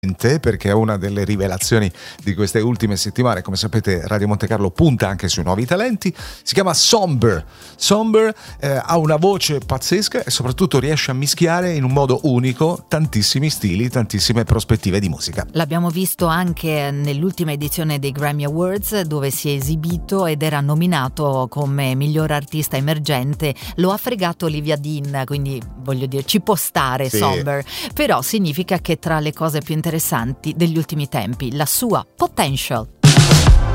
perché è una delle rivelazioni di queste ultime settimane. Come sapete, Radio Monte Carlo punta anche sui nuovi talenti. Si chiama Somber. Ha una voce pazzesca e soprattutto riesce a mischiare in un modo unico tantissimi stili, tantissime prospettive di musica. L'abbiamo visto anche nell'ultima edizione dei Grammy Awards, dove si è esibito ed era nominato come miglior artista emergente. Lo ha fregato Olivia Dean, quindi voglio dire, ci può stare, sì. Somber, però significa che tra le cose più interessanti degli ultimi tempi, la sua Potential.